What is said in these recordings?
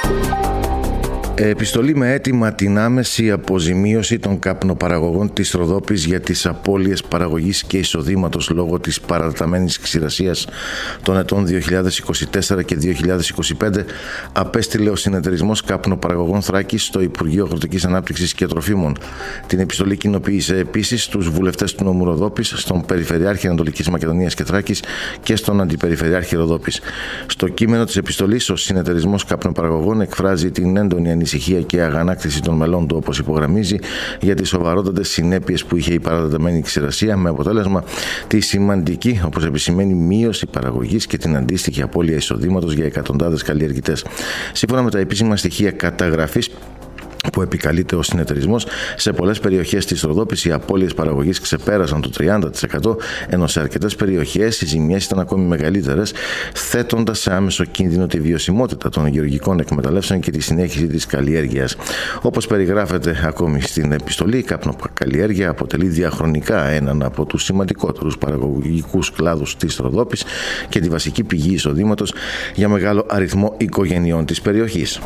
Επιστολή με αίτημα την άμεση αποζημίωση των καπνοπαραγωγών της Ροδόπης για τις απώλειες παραγωγής και εισοδήματος λόγω της παραταμένης ξηρασίας των ετών 2024 και 2025 απέστειλε ο Συνεταιρισμός Καπνοπαραγωγών Θράκης στο Υπουργείο Αγροτικής Ανάπτυξης και Τροφίμων. Την επιστολή κοινοποίησε επίσης στους βουλευτές του νομού Ροδόπης, στον Περιφερειάρχη Ανατολικής Μακεδονίας και Θράκης και στον Αντιπεριφερειάρχη Ροδόπης. Στο κείμενο της επιστολής, ο Συνεταιρισμός Καπνοπαραγωγών εκφράζει την έντονη ανησυχία και αγανάκτηση των μελών του, όπως υπογραμμίζει, για τις σοβαρότατες συνέπειες που είχε η παρατεταμένη ξηρασία, με αποτέλεσμα τη σημαντική, όπως επισημαίνει, μείωση παραγωγής και την αντίστοιχη απώλεια εισοδήματος για εκατοντάδες καλλιεργητές. Σύμφωνα με τα επίσημα στοιχεία καταγραφής που επικαλείται ο συνεταιρισμός, σε πολλές περιοχές της Ροδόπης οι απώλειες παραγωγής ξεπέρασαν το 30%, ενώ σε αρκετές περιοχές οι ζημιές ήταν ακόμη μεγαλύτερες, θέτοντας σε άμεσο κίνδυνο τη βιωσιμότητα των γεωργικών εκμεταλλεύσεων και τη συνέχιση της καλλιέργειας. Όπως περιγράφεται ακόμη στην επιστολή, η καπνοκαλλιέργεια αποτελεί διαχρονικά έναν από τους σημαντικότερους παραγωγικούς κλάδους της Ροδόπης και τη βασική πηγή εισοδήματος για μεγάλο αριθμό οικογενειών της περιοχής.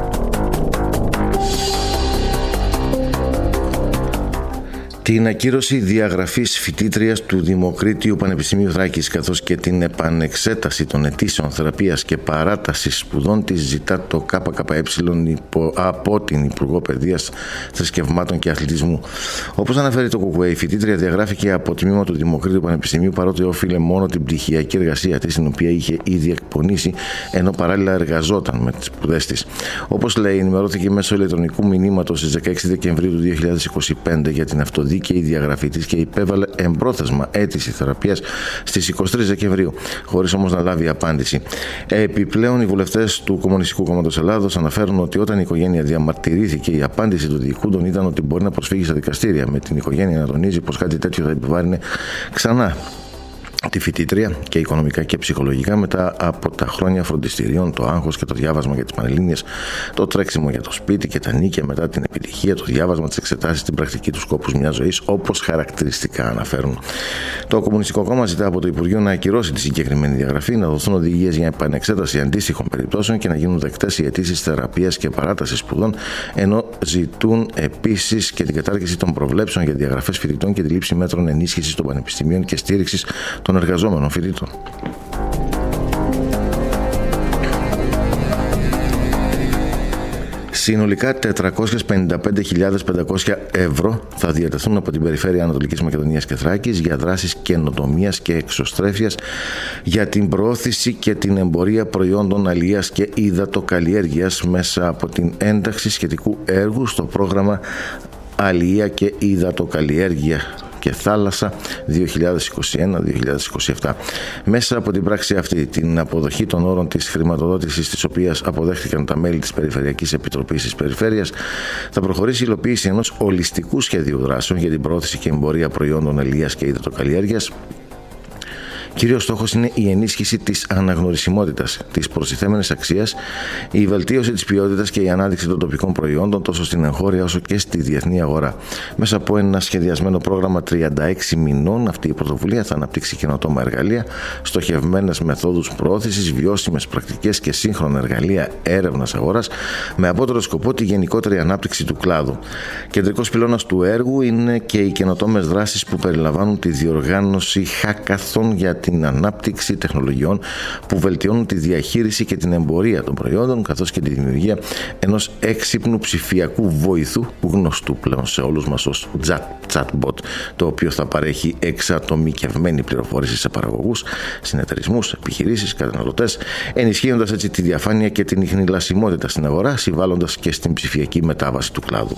Την ακύρωση διαγραφής φοιτήτριας του Δημοκρίτιου Πανεπιστημίου Θράκης, καθώς και την επανεξέταση των αιτήσεων θεραπείας και παράτασης σπουδών της ζητά το ΚΚΕ από την Υπουργό Παιδείας, Θρησκευμάτων και Αθλητισμού. Όπως αναφέρει το ΚΚΕ, η φοιτήτρια διαγράφηκε από τμήμα του Δημοκρίτιου Πανεπιστημίου παρότι όφιλε μόνο την πτυχιακή εργασία της, την οποία είχε ήδη εκπονήσει, ενώ παράλληλα εργαζόταν με τις σπουδές της. Όπως λέει, ενημερώθηκε μέσω ηλεκτρονικού μηνύματος στις 16 Δεκεμβρίου του 2025 για την αυτοδίκαιη διαγραφή της και υπέβαλε εμπρόθεσμα αίτηση θεραπείας στις 23 Δεκεμβρίου, χωρίς όμως να λάβει απάντηση. Επιπλέον, οι βουλευτές του Κομμουνιστικού Κόμματος Ελλάδος αναφέρουν ότι όταν η οικογένεια διαμαρτυρήθηκε, η απάντηση του διοικούντων ήταν ότι μπορεί να προσφύγει στα δικαστήρια, με την οικογένεια να τονίζει πως κάτι τέτοιο θα επιβάρυνε ξανά τη φοιτήτρια και οικονομικά και ψυχολογικά μετά από τα χρόνια φροντιστηρίων, το άγχος και το διάβασμα για τις Πανελλήνιες, το τρέξιμο για το σπίτι και τα νίκια μετά την επιτυχία, το διάβασμα, τις εξετάσεις, την πρακτική του σκόπους μιας ζωής, όπως χαρακτηριστικά αναφέρουν. Το Κομμουνιστικό Κόμμα ζητά από το Υπουργείο να ακυρώσει τη συγκεκριμένη διαγραφή, να δοθούν οδηγίες για επανεξέταση αντίστοιχων περιπτώσεων και να γίνουν δεκτές οι αιτήσεις θεραπείας και παράτασης σπουδών, ενώ ζητούν επίσης και την κατάργηση των προβλέψεων για διαγραφές φοιτητών και τη λήψη μέτρων ενίσχυσης των πανεπιστημίων και στήριξης των εργαζόμενων φοιτητών. Συνολικά 455.500 ευρώ θα διατεθούν από την Περιφέρεια Ανατολικής Μακεδονίας και Θράκης για δράσεις καινοτομίας και εξωστρέφειας για την προώθηση και την εμπορία προϊόντων αλιείας και υδατοκαλλιέργειας μέσα από την ένταξη σχετικού έργου στο πρόγραμμα Αλιεία και Υδατοκαλλιέργεια και Θάλασσα 2021-2027. Μέσα από την πράξη αυτή, την αποδοχή των όρων της χρηματοδότησης, της οποίας αποδέχτηκαν τα μέλη της Περιφερειακής Επιτροπής της Περιφέρειας, θα προχωρήσει η υλοποίηση ενός ολιστικού σχεδίου δράσεων για την προώθηση και εμπορία προϊόντων αλιείας και υδατοκαλλιέργειας. Κύριος στόχος είναι η ενίσχυση της αναγνωρισιμότητας, της προστιθέμενης αξίας, η βελτίωση της ποιότητας και η ανάδειξη των τοπικών προϊόντων τόσο στην εγχώρια όσο και στη διεθνή αγορά. Μέσα από ένα σχεδιασμένο πρόγραμμα 36 μηνών, αυτή η πρωτοβουλία θα αναπτύξει καινοτόμα εργαλεία, στοχευμένες μεθόδους προώθησης, βιώσιμες πρακτικές και σύγχρονα εργαλεία έρευνας αγοράς, με απότερο σκοπό τη γενικότερη ανάπτυξη του κλάδου. Κεντρικός πυλώνας του έργου είναι και οι καινοτόμες δράσεις που περιλαμβάνουν τη διοργάνωση hackathon για την ανάπτυξη τεχνολογιών που βελτιώνουν τη διαχείριση και την εμπορία των προϊόντων, καθώς και τη δημιουργία ενός έξυπνου ψηφιακού βοηθού, γνωστού πλέον σε όλους μας ως chatbot, το οποίο θα παρέχει εξατομικευμένη πληροφόρηση σε παραγωγούς, συνεταιρισμούς, επιχειρήσεις, καταναλωτές, ενισχύοντας έτσι τη διαφάνεια και την ιχνηλασιμότητα στην αγορά, συμβάλλοντας και στην ψηφιακή μετάβαση του κλάδου.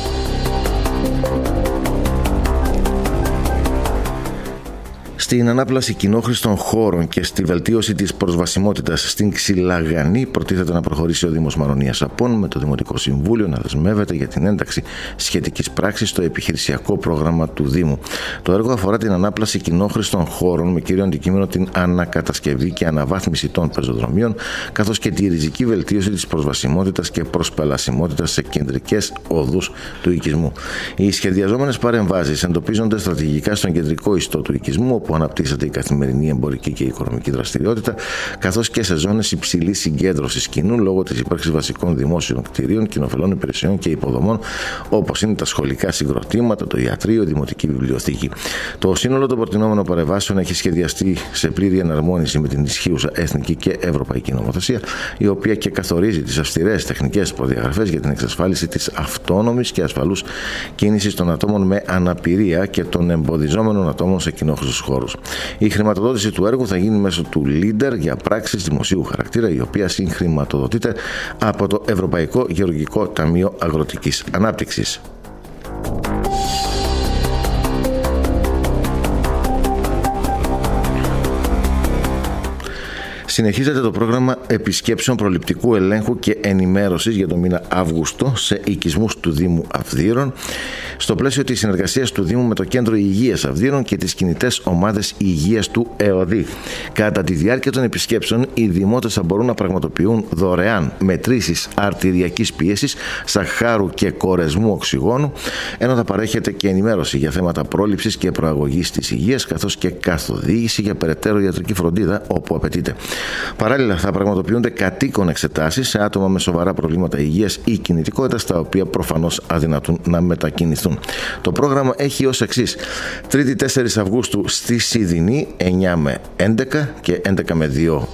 Στην ανάπλαση κοινόχρηστων χώρων και στη βελτίωση της προσβασιμότητας στην Ξυλαγανή προτίθεται να προχωρήσει ο Δήμος Μαρονίας Απών, με το Δημοτικό Συμβούλιο να δεσμεύεται για την ένταξη σχετικής πράξης στο επιχειρησιακό πρόγραμμα του Δήμου. Το έργο αφορά την ανάπλαση κοινόχρηστων χώρων με κύριο αντικείμενο την ανακατασκευή και αναβάθμιση των πεζοδρομίων, καθώς και τη ριζική βελτίωση της προσβασιμότητας και προσπελασιμότητας σε κεντρικές οδούς του οικισμού. Οι σχεδιαζόμενες παρεμβάσεις εντοπίζονται στρατηγικά στον κεντρικό ιστό του οικισμού, όπου αναπτύσσεται η καθημερινή εμπορική και οικονομική δραστηριότητα, καθώς και σε ζώνες υψηλής συγκέντρωσης κοινού λόγω της ύπαρξης βασικών δημόσιων κτηρίων, κοινοφελών υπηρεσιών και υποδομών, όπως είναι τα σχολικά συγκροτήματα, το ιατρείο, η δημοτική βιβλιοθήκη. Το σύνολο των προτινόμενων παρεμβάσεων έχει σχεδιαστεί σε πλήρη εναρμόνιση με την ισχύουσα εθνική και ευρωπαϊκή νομοθεσία, η οποία και καθορίζει τις αυστηρές τεχνικές προδιαγραφές για την εξασφάλιση της αυτόνομης και ασφαλούς κίνησης των ατόμων με αναπηρία και των εμποδιζόμενων ατόμων σε κοινόχρηστους χώρους. Η χρηματοδότηση του έργου θα γίνει μέσω του LEADER για πράξεις δημοσίου χαρακτήρα, η οποία συγχρηματοδοτείται από το Ευρωπαϊκό Γεωργικό Ταμείο Αγροτικής Ανάπτυξης. Συνεχίζεται το πρόγραμμα επισκέψεων προληπτικού ελέγχου και ενημέρωσης για τον μήνα Αύγουστο σε οικισμούς του Δήμου Αυδείρων, στο πλαίσιο της συνεργασίας του Δήμου με το Κέντρο Υγείας Αυδείρων και τις κινητές ομάδες υγείας του ΕΟΔΗ. Κατά τη διάρκεια των επισκέψεων, οι δημότες θα μπορούν να πραγματοποιούν δωρεάν μετρήσεις αρτηριακής πίεσης, σαχάρου και κορεσμού οξυγόνου, ενώ θα παρέχεται και ενημέρωση για θέματα πρόληψης και προαγωγής της υγείας, καθώς και καθοδήγηση για περαιτέρω ιατρική φροντίδα όπου απαιτείται. Παράλληλα, θα πραγματοποιούνται κατοίκον εξετάσεις σε άτομα με σοβαρά προβλήματα υγείας ή κινητικότητας, τα οποία προφανώς αδυνατούν να μετακινηθούν. Το πρόγραμμα έχει ως εξής: 3η 4 Αυγούστου στη Σιδηνή 9 με 11 και 11 με 2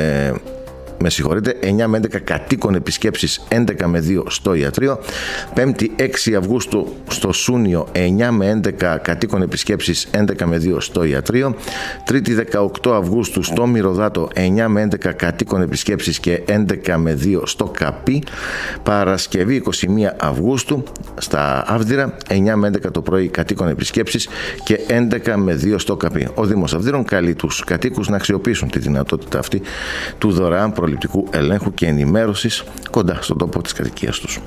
9 με 11 κατοίκον επισκέψεις, 11 με 2 στο ιατρείο. 5η 6 Αυγούστου στο Σούνιο 9 με 11 κατοίκον επισκέψεις, 11 με 2 στο ιατρείο. 3η 18 Αυγούστου στο Μυρωδάτο 9 με 11 κατοίκον επισκέψεις και 11 με 2 στο Καπί. Παρασκευή 21 Αυγούστου στα Αύδειρα 9 με 11 το πρωί κατοίκον επισκέψεις και 11 με 2 στο Καπί. Ο Δήμος Αυδείρων καλεί τους κατοίκους να αξιοποιήσουν τη δυνατότητα αυτή του δωρεάν προληπτικού ελέγχου και ενημέρωσης κοντά στον τόπο της κατοικίας τους.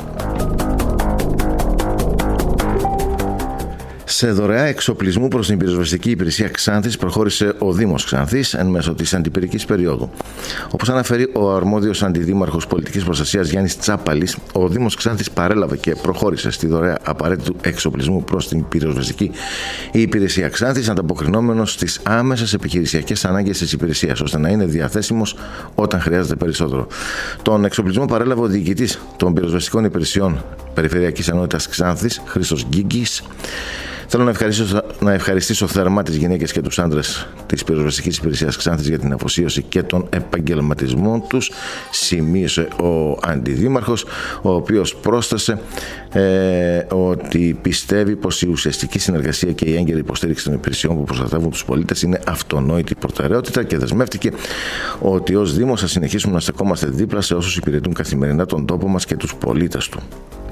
Σε δωρεά εξοπλισμού προς την πυροσβεστική υπηρεσία Ξάνθης προχώρησε ο Δήμος Ξάνθης εν μέσω της αντιπυρικής περίοδου. Όπως αναφέρει ο αρμόδιος αντιδήμαρχος πολιτικής προστασίας Γιάννης Τσάπαλης, ο Δήμος Ξάνθης παρέλαβε και προχώρησε στη δωρεά απαραίτητου εξοπλισμού προς την πυροσβεστική υπηρεσία Ξάνθης, ανταποκρινόμενος στις άμεσες επιχειρησιακές ανάγκες της υπηρεσίας, ώστε να είναι διαθέσιμος όταν χρειάζεται περισσότερο. Τον εξοπλισμό παρέλαβε ο διοικητής των πυροσβεστικών υπηρεσιών Περιφερειακής Ενότητας Ξάνθης, Χρήστος Γκίγκης. Θέλω να ευχαριστήσω θερμά τις γυναίκες και τους άντρες της πυροσβεστικής υπηρεσίας Ξάνθης για την αφοσίωση και τον επαγγελματισμό τους, σημείωσε ο αντιδήμαρχος, ο οποίος πρόσθεσε ότι πιστεύει πως η ουσιαστική συνεργασία και η έγκαιρη υποστήριξη των υπηρεσιών που προστατεύουν τους πολίτες είναι αυτονόητη προτεραιότητα και δεσμεύτηκε ότι ως Δήμος θα συνεχίσουμε να στεκόμαστε δίπλα σε όσους υπηρετούν καθημερινά τον τόπο μας και τους πολίτες του.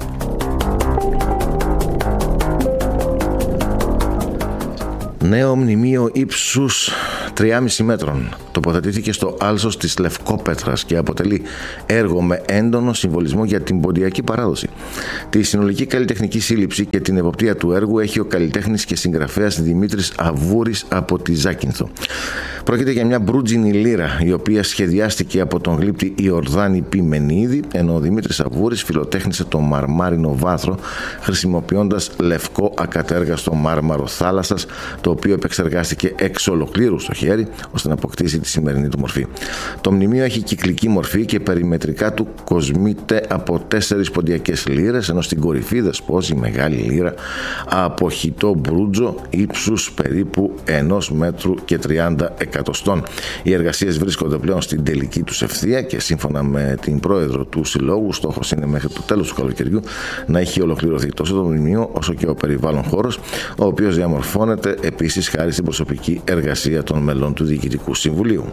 Νέο μνημείο ύψους 3,5 μέτρων τοποθετήθηκε στο άλσος της Λευκόπετρας και αποτελεί έργο με έντονο συμβολισμό για την ποντιακή παράδοση. Τη συνολική καλλιτεχνική σύλληψη και την εποπτεία του έργου έχει ο καλλιτέχνης και συγγραφέας Δημήτρης Αβούρης από τη Ζάκυνθο. Πρόκειται για μια μπρούτζινη λύρα, η οποία σχεδιάστηκε από τον γλύπτη Ιορδάνη Πιμενίδη, ενώ ο Δημήτρης Αβούρης φιλοτέχνησε το μαρμάρινο βάθρο χρησιμοποιώντας λευκό ακατέργαστο μάρμαρο θάλασσας, το οποίο επεξεργάστηκε εξ ολοκλήρου στο χέρι, ώστε να αποκτήσει τη σημερινή του μορφή. Το μνημείο έχει κυκλική μορφή και περιμετρικά του κοσμείται από 4 ποντιακές λύρες, ενώ στην κορυφή δεσπόζει μεγάλη λύρα από χιτό μπρούτζο ύψους περίπου 1 μέτρου και 30 εκατοστών. Οι εργασίες βρίσκονται πλέον στην τελική τους ευθεία και σύμφωνα με την πρόεδρο του Συλλόγου, στόχος είναι μέχρι το τέλος του καλοκαιριού να έχει ολοκληρωθεί τόσο το μνημείο όσο και ο περιβάλλον χώρος, ο οποίος διαμορφώνεται επίσης χάρη στην προσωπική εργασία των μελών του Διοικητικού Συμβουλίου.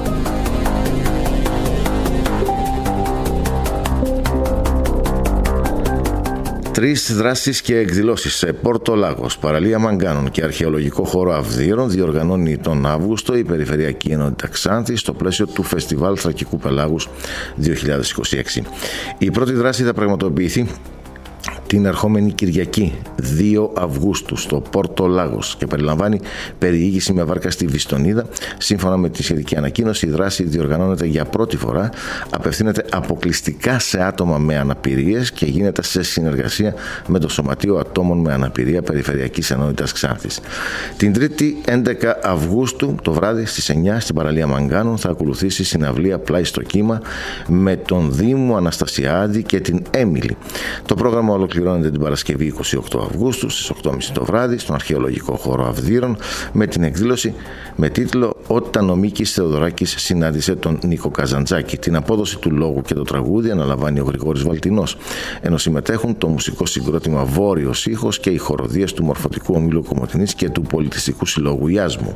Τρεις δράσεις και εκδηλώσεις σε Πόρτο Λάγος, παραλία Μαγκάνων και αρχαιολογικό χώρο Αυδείρων διοργανώνει τον Αύγουστο η Περιφερειακή Ενότητα Ξάνθης στο πλαίσιο του Φεστιβάλ Θρακικού Πελάγους 2026. Η πρώτη δράση θα πραγματοποιηθεί την ερχόμενη Κυριακή 2 Αυγούστου στο Πόρτο Λάγος και περιλαμβάνει περιήγηση με βάρκα στη Βιστονίδα. Σύμφωνα με τη σχετική ανακοίνωση, η δράση διοργανώνεται για πρώτη φορά, απευθύνεται αποκλειστικά σε άτομα με αναπηρίες και γίνεται σε συνεργασία με το Σωματείο Ατόμων με Αναπηρία Περιφερειακής Ενότητας Ξάνθης. Την 3η 11 Αυγούστου το βράδυ στις 9 στην παραλία Μαγκάνων θα ακολουθήσει συναυλία Πλάι στο κύμα με τον Δήμο Αναστασιάδη και την Έμιλη. Το πρόγραμμα ολοκληρώνεται την Παρασκευή 28 Αυγούστου στις 8.30 το βράδυ στον Αρχαιολογικό Χώρο Αυδείρων με την εκδήλωση με τίτλο «Όταν ο Μίκης Θεοδωράκης συνάντησε τον Νίκο Καζαντζάκη». Την απόδοση του λόγου και το τραγούδι αναλαμβάνει ο Γρηγόρης Βαλτινός, ενώ συμμετέχουν το μουσικό συγκρότημα Βόρειος Ήχος και οι χοροδίες του Μορφωτικού Ομίλου Κομοτηνής και του Πολιτιστικού Συλλόγου Ιάσμου.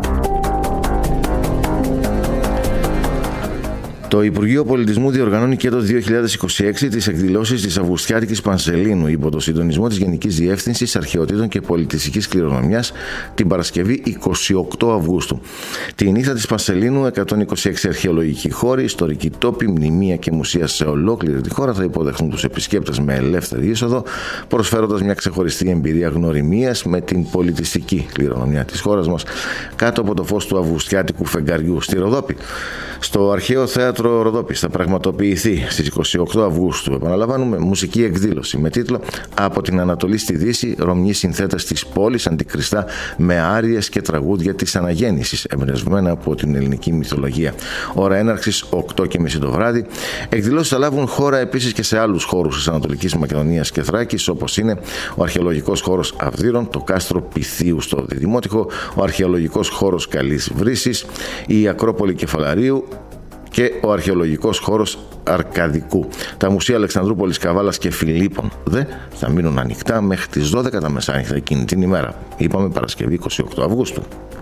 Το Υπουργείο Πολιτισμού διοργανώνει και το 2026 τις εκδηλώσεις της Αυγουστιάτικης Πανσελίνου υπό το συντονισμό της Γενικής Διεύθυνσης Αρχαιοτήτων και Πολιτιστικής Κληρονομιάς την Παρασκευή 28 Αυγούστου. Τη νύχτα της Πανσελίνου, 126 αρχαιολογικοί χώροι, ιστορικοί τόποι, μνημεία και μουσεία σε ολόκληρη τη χώρα θα υποδεχθούν τους επισκέπτες με ελεύθερη είσοδο, προσφέροντας μια ξεχωριστή εμπειρία γνωριμίας με την πολιτιστική κληρονομιά της χώρας μας κάτω από το φως του Αυγουστιάτικου φεγγαριού στη Ροδόπη. Στο Αρχαίο Θέατρο Ροδόπης θα πραγματοποιηθεί στις 28 Αυγούστου, επαναλαμβάνουμε, μουσική εκδήλωση με τίτλο «Από την Ανατολή στη Δύση, Ρωμιοί συνθέτες της πόλης αντικριστά με άριες και τραγούδια της αναγέννησης», εμπνευσμένα από την ελληνική μυθολογία. Ώρα έναρξης 8.30 το βράδυ. Εκδηλώσεις θα λάβουν χώρα επίσης και σε άλλους χώρους της Ανατολικής Μακεδονίας και Θράκης, όπως είναι ο Αρχαιολογικός Χώρος Αυδείρων, το Κάστρο Πυθίου στο Διδημότυχο, ο Αρχαιολογικός Χώρος Καλής Βρύσης, η Ακρόπολη Κεφαλαρίου και ο Αρχαιολογικός Χώρος Αρκαδικού. Τα μουσεία Αλεξανδρούπολης, Καβάλας και Φιλίππων θα μείνουν ανοιχτά μέχρι τις 12 τα μεσάνυχτα εκείνη την ημέρα. Είπαμε Παρασκευή 28 Αυγούστου.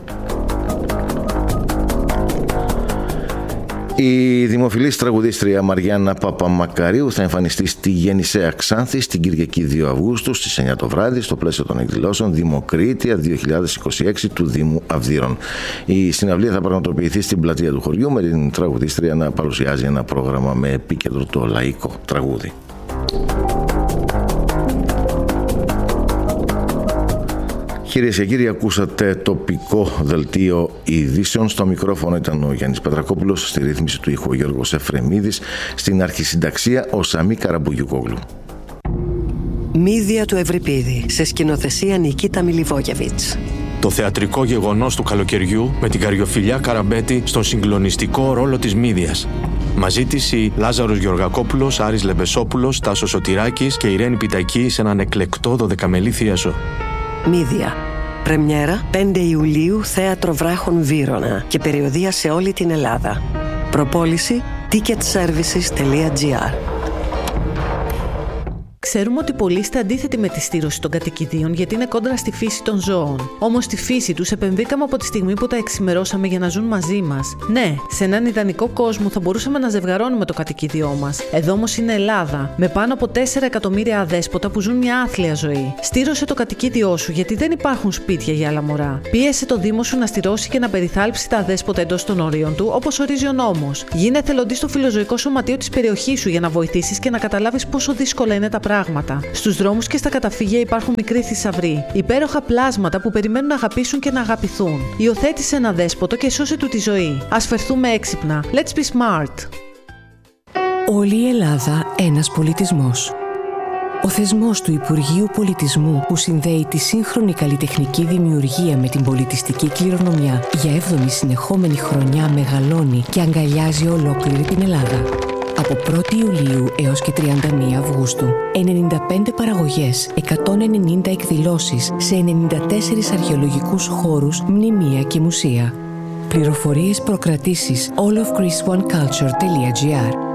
Η δημοφιλής τραγουδίστρια Μαριάννα Παπαμακαρίου θα εμφανιστεί στη Γεννησέα Ξάνθη την Κυριακή 2 Αυγούστου στις 9 το βράδυ στο πλαίσιο των εκδηλώσεων Δημοκρίτεια 2026 του Δήμου Αυδείρων. Η συναυλία θα πραγματοποιηθεί στην πλατεία του χωριού με την τραγουδίστρια να παρουσιάζει ένα πρόγραμμα με επίκεντρο το λαϊκό τραγούδι. Κυρίες και κύριοι, ακούσατε τοπικό δελτίο ειδήσεων. Στο μικρόφωνο ήταν ο Γιάννης Πετρακόπουλος, στη ρύθμιση του ήχου ο Γιώργος Εφρεμίδης, στην αρχισυνταξία ο Σαμί Καραμπουγιουκόγλου. Μύδια του Ευρυπίδη, σε σκηνοθεσία Νικίτα Μιλιβόγεβιτς. Το θεατρικό γεγονός του καλοκαιριού με την Καριοφιλιά Καραμπέτη στον συγκλονιστικό ρόλο της Μύδιας. Μαζί της οι Λάζαρος Γεωργακόπουλος, Άρης Λεμπεσόπουλος, Τάσος Σωτηράκης και Ιρένη Πιτακή σε έναν εκλεκτό 12μελή θίασο. Μύδια. Πρεμιέρα 5 Ιουλίου, Θέατρο Βράχων Βύρωνα και περιοδεία σε όλη την Ελλάδα. Προπόληση ticketservices.gr. Ξέρουμε ότι πολλοί είστε αντίθετοι με τη στήρωση των κατοικιδίων γιατί είναι κόντρα στη φύση των ζώων. Όμως στη φύση τους επεμβήκαμε από τη στιγμή που τα εξημερώσαμε για να ζουν μαζί μας. Ναι, σε έναν ιδανικό κόσμο θα μπορούσαμε να ζευγαρώνουμε το κατοικίδιό μας. Εδώ όμως είναι Ελλάδα, με πάνω από 4 εκατομμύρια αδέσποτα που ζουν μια άθλια ζωή. Στήρωσε το κατοικίδιό σου γιατί δεν υπάρχουν σπίτια για άλλα μωρά. Πίεσε το Δήμο σου να στηρώσει και να περιθάλψει τα αδέσποτα εντός των ορίων του, όπως ορίζει ο νόμος. Γίνε εθελοντής στο φιλοζωικό σωματείο της περιοχής σου για να βοηθήσεις και να καταλάβεις πόσο δύσκολα είναι τα πράγματα. Στους δρόμους και στα καταφύγια υπάρχουν μικροί θησαυροί, υπέροχα πλάσματα που περιμένουν να αγαπήσουν και να αγαπηθούν. Υιοθέτησε ένα δέσποτο και σώσε του τη ζωή. Ας φερθούμε έξυπνα. Let's be smart. Όλη η Ελλάδα ένας πολιτισμός. Ο θεσμός του Υπουργείου Πολιτισμού που συνδέει τη σύγχρονη καλλιτεχνική δημιουργία με την πολιτιστική κληρονομιά για 7η συνεχόμενη χρονιά μεγαλώνει και αγκαλιάζει ολόκληρη την Ελλάδα. Από 1η Ιουλίου έως και 31 Αυγούστου, 95 παραγωγές, 190 εκδηλώσεις σε 94 αρχαιολογικούς χώρους, μνημεία και μουσεία. Πληροφορίες προκρατήσεις allofgreeceoneculture.gr.